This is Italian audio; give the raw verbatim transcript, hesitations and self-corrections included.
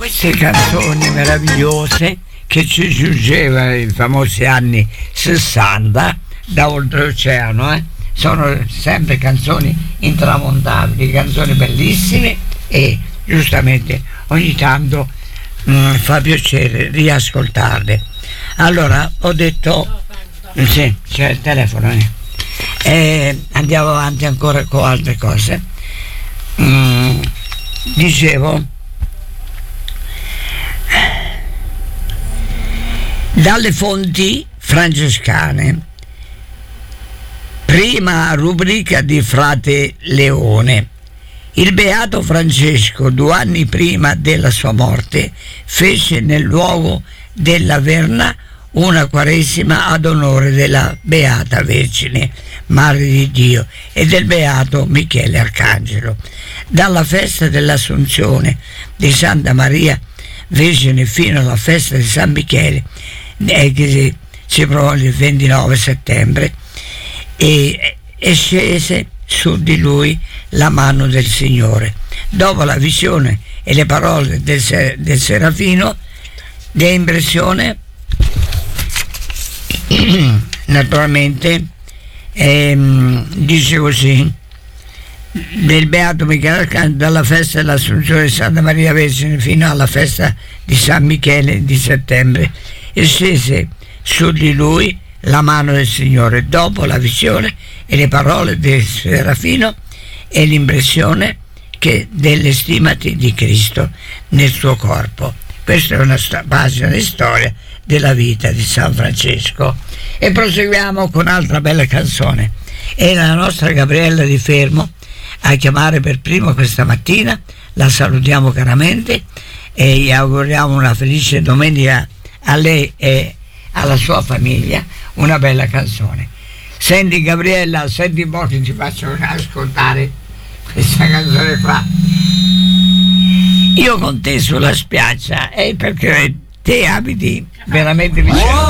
queste canzoni meravigliose che ci giungevano nei famosi anni sessanta da oltreoceano, eh? Sono sempre canzoni intramontabili, canzoni bellissime e giustamente ogni tanto mh, fa piacere riascoltarle. Allora ho detto sì, c'è il telefono, eh. E andiamo avanti ancora con altre cose. Mm, dicevo, dalle fonti francescane, prima rubrica di Frate Leone. Il beato Francesco, due anni prima della sua morte, fece nel luogo della Verna una quaresima ad onore della Beata Vergine Madre di Dio e del Beato Michele Arcangelo. Dalla festa dell'Assunzione di Santa Maria Vergine fino alla festa di San Michele, eh, che si, si provò il ventinove settembre, e, e scese su di lui la mano del Signore. Dopo la visione e le parole del, del Serafino, di impressione naturalmente ehm, dice così: del Beato Michele Arcangelo, dalla festa dell'Assunzione di Santa Maria Vergine fino alla festa di San Michele di settembre, e scese su di lui la mano del Signore. Dopo la visione e le parole del Serafino e l'impressione che delle stimati di Cristo nel suo corpo. Questa è una st- pagina di storia della vita di San Francesco. E proseguiamo con un'altra bella canzone. È la nostra Gabriella di Fermo a chiamare per primo questa mattina. La salutiamo caramente e gli auguriamo una felice domenica a lei e alla sua famiglia. Una bella canzone. Senti Gabriella, senti un po' che ti faccio ascoltare questa canzone qua. Io con te sulla spiaggia, e perché te abiti veramente vicino.